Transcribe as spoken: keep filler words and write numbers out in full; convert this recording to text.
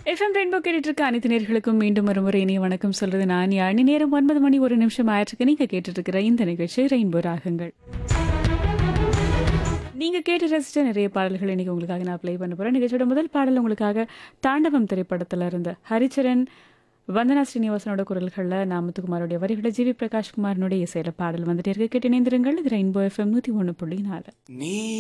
FM rainbow கேட்டுட்டு இருக்க அனைத்து நேர்களுக்கும் மீண்டும் ஒரு முறை இனிய வணக்கம் சொல்றது நான் யாழ். நேரம் ஒன்பது மணி ஒரு நிமிஷம் ஆயிற்றுக்கு நீங்க கேட்டுட்டு இருக்கிற இந்த நிகழ்ச்சி ரெயின்போ ராகங்கள். நீங்க கேட்டு ரசிச்ச நிறைய பாடல்கள் இன்னைக்கு உங்களுக்காக நான் ப்ளே பண்ண போறேன். நிகழ்ச்சியோட முதல் பாடல் உங்களுக்காக தாண்டவம் திரைப்படத்துல இருந்து ஹரிச்சரன் வந்தனா ஸ்ரீனிவாசனோட குரல்களில் நாமத்துக்குமாரோடைய வரிகளை ஜி வி பிரகாஷ்குமாரனுடைய இசையில பாடல் வந்துட்டே இருக்க கேட்டு இணைந்திருங்கள். இது ரெயின்போ எஃப்எம் நூத்தி ஒன்று புள்ளி நாலு.